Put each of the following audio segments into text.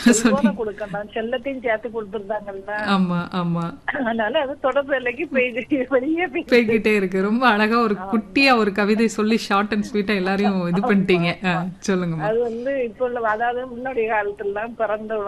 செல்போனை கொடுக்கணும், செல்லத்தையும் சேர்த்து கொடுத்துருந்தாங்கல்ல. ஆமா ஆமா, அதனால அது தொடர்பு எல்லைக்கு வெளியே போய்கிட்டே இருக்கு. ரொம்ப அழகா ஒரு குட்டியா ஒரு கவிதை சொல்லி ஷார்ட் அண்ட் ஸ்வீட்டா எல்லாரையும் இது பண்ணிட்டீங்க. சொல்லுங்க. அது இப்ப உள்ள, அதாவது முன்னாடி காலத்துல எல்லாம்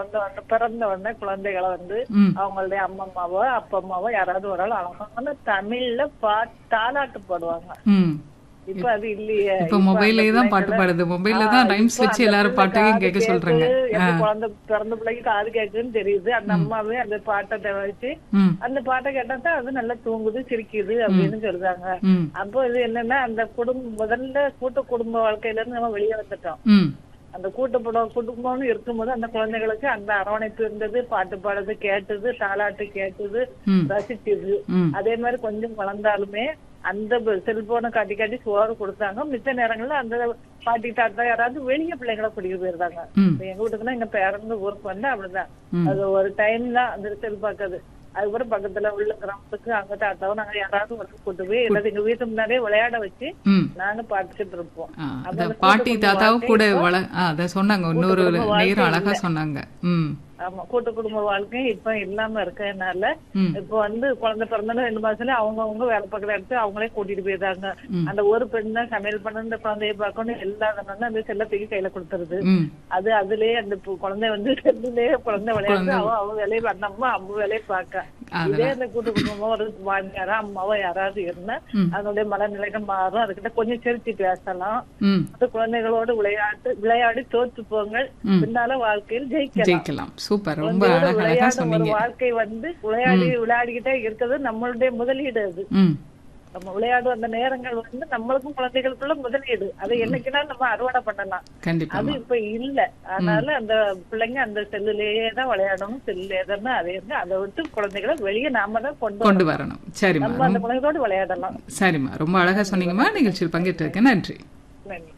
பிறந்த உடனே குழந்தைகளை அவங்களுடைய அம்மம்மாவோ அப்பம்மாவோ யாராவது ஒரு ஆள் அழகான தமிழ்ல தாலாட்டு பாடுவாங்க. இப்ப அது இல்லையே. இப்ப மொபைல்லயே தான் பாட்டு பாடுது, மொபைல்ல தான் ரைம்ஸ் வச்சு எல்லாரும் பாட்டையும் கேட்க சொல்றாங்க. குழந்தை பிறந்த பிள்ளைக்கு காது கேட்குன்னு தெரியுது, அந்த அம்மாவே அந்த பாட்டை வச்சு அந்த பாட்டை கேட்டா அது நல்லா தூங்குது சிரிக்குது அப்படின்னு சொல்றாங்க. அப்போ இது என்னன்னா, அந்த முதல்ல கூட்டு குடும்ப வாழ்க்கையில இருந்து நம்ம வெளியே வந்துட்டோம். அந்த குடும்பம்னு இருக்கும்போது அந்த குழந்தைகளுக்கு அந்த அரவணைப்பு இருந்தது, பாட்டு பாடுறது கேட்டது, தாலாட்டு கேட்டது, ரசிச்சது. அதே மாதிரி கொஞ்சம் வளர்ந்தாலுமே அந்த செல்போனை காட்டி காட்டி சோறு கொடுத்தாங்க. மித்த நேரங்கள்ல அந்த பாட்டி தாத்தா யாராவது வெளியே பிள்ளைங்களை கூட்டிட்டு போயிருந்தாங்க. எங்க வீட்டுக்குன்னா எங்க பேரண்ட் ஊருக்கு வந்து அப்படிதான். அது ஒரு டைம் தான் அந்த செல் பாக்குறது. அதுக்கப்புறம் பக்கத்துல உள்ள கிராமத்துக்கு அங்க தாத்தாவும் நாங்க யாராவது வந்து கூட்டு போய் எல்லாத்தையும் எங்க வீட்டு முன்னாடியே விளையாட வச்சு நாங்க பாத்துக்கிட்டு இருப்போம். பாட்டி தாத்தாவும் கூட அத சொன்னாங்க. இன்னொரு நேரம் அழகா சொன்னாங்க. ஆமா, கூட்டு குடும்ப வாழ்க்கை இப்ப இல்லாம இருக்கனால இப்ப குழந்தை பிறந்தாலும் 2 மாசத்துல அவங்கவுங்க வேலை பார்க்கற இடத்து அவங்களே கூட்டிட்டு போயிடுறாங்க. அந்த ஒரு பெண் தான் சமையல் பண்ண, இந்த குழந்தைய பார்க்கணும், எல்லாரும் அந்த செல்லத்துக்கு கையில கொடுத்துருது. அதுலயே அந்த குழந்தை செல்லுலயே குழந்தை விளையாடுது, அவ வேலையை பண்ணாம அவங்க வேலையை பார்க்க. இதே அந்த கூட்டு குடும்பமோ ஒரு வாங்கியாரோ அம்மாவோ யாராவது இருந்தா அதனுடைய மனநிலைகள் மாறும். அதுக்கிட்ட கொஞ்சம் சிரிச்சு பேசலாம். அந்த குழந்தைகளோடு விளையாடி தோற்று போங்க, பின்னால வாழ்க்கையில் ஜெயிக்கலாம். சூப்பர், ரொம்ப அழகா சொன்னீங்க. வாழ்க்கை விளையாடிக்கிட்டே இருக்கிறது நம்மளுடைய முதலீடு. அது நம்ம விளையாடும் அந்த நேரங்கள் நம்மளுக்கும் குழந்தைகளுக்குள்ள முதலீடு. அதை என்னைக்குன்னா நம்ம அறுவடை பண்ணலாம். அது இப்ப இல்ல. அதனால அந்த பிள்ளைங்க அந்த செல்லுலயே தான் விளையாடணும், செல்லுலயே தான். அதே அதை விட்டு குழந்தைகளை வெளியே நாம தான் கொண்டு வரணும். சரிம்மா, நம்ம அந்த குழந்தைகளோடு விளையாடலாம். சரிம்மா, ரொம்ப அழகா சொன்னீங்கம்மா. நிகழ்ச்சியில் பங்கேற்றிருக்கேன். நன்றி. நன்றி.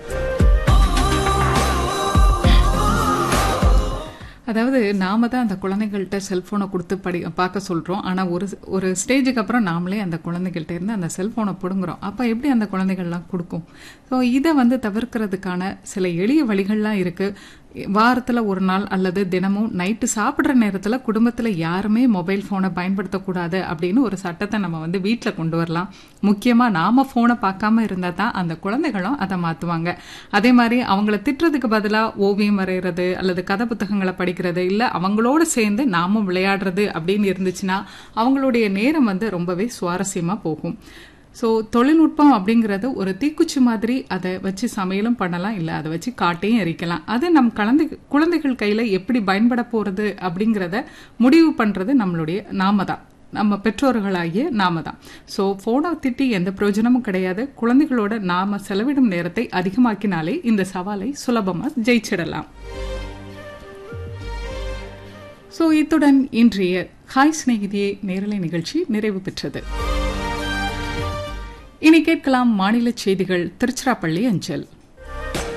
அதாவது நாம தான் அந்த குழந்தைகள்கிட்ட செல்ஃபோனை கொடுத்து பார்க்க சொல்கிறோம். ஆனால் ஒரு ஸ்டேஜுக்கு அப்புறம் நாமளே அந்த குழந்தைகள்கிட்ட இருந்து அந்த செல்ஃபோனை பிடுங்குறோம். அப்போ எப்படி அந்த குழந்தைகள்லாம் கொடுக்கும்? ஸோ இதை தவிர்க்கிறதுக்கான சில எளிய வழிகள்லாம் இருக்குது. வாரத்தில் ஒரு நாள் அல்லது தினமும் நைட்டு சாப்பிட்ற நேரத்தில் குடும்பத்தில் யாருமே மொபைல் ஃபோனை பயன்படுத்தக்கூடாது அப்படின்னு ஒரு சட்டத்தை நம்ம வீட்டில் கொண்டு வரலாம். முக்கியமாக நாம் ஃபோனை பார்க்காம இருந்தால் தான் அந்த குழந்தைகளும் அதை மாற்றுவாங்க. அதே மாதிரி அவங்கள திட்டுறதுக்கு பதிலாக ஓவியம் வரைகிறது அல்லது கதை புத்தகங்களை படிக்கிறது, இல்லை அவங்களோட சேர்ந்து நாமும் விளையாடுறது அப்படின்னு இருந்துச்சுன்னா அவங்களுடைய நேரம் ரொம்பவே சுவாரஸ்யமாக போகும். ஸோ தொழில்நுட்பம் அப்படிங்கிறது ஒரு தீக்குச்சி மாதிரி. அதை வச்சு சமையலும் பண்ணலாம், இல்லை அதை வச்சு காட்டையும் எரிக்கலாம். அது நம் குழந்தைகள் கையில் எப்படி பயன்பட போகிறது அப்படிங்கிறத முடிவு பண்ணுறது நாம தான், நம்ம பெற்றோர்களாகிய நாம தான். ஸோ ஃபோனை திட்டி எந்த பிரயோஜனமும் கிடையாது. குழந்தைகளோட நாம செலவிடும் நேரத்தை அதிகமாக்கினாலே இந்த சவாலை சுலபமாக ஜெயிச்சிடலாம். ஸோ இத்துடன் இன்றைய ஹாய் சிநேகிதியே நேரலை நிகழ்ச்சி நிறைவு பெற்றது. இனி கேட்கலாம் மாநில செய்திகள் திருச்சிராப்பள்ளி அஞ்சல்.